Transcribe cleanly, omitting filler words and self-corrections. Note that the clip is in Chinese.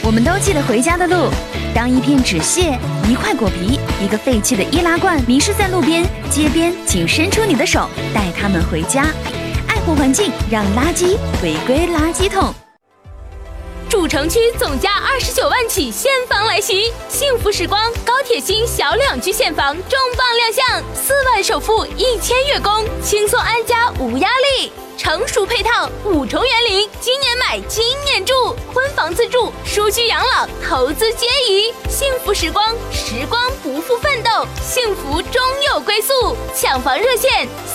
我们都记得回家的路。当一片纸屑、一块果皮、一个废弃的易拉罐迷失在路边、街边，请伸出你的手，带他们回家。爱护环境，让垃圾回归垃圾桶。 主城区总价29万起现房来袭，幸福时光高铁新小两居现房重磅亮相，4万首付1000月供，轻松安家无压力。成熟配套5重园林，今年买今年住，婚房自住、舒居养老、投资皆宜。幸福时光，时光不负奋斗，幸福终有归宿。抢房热线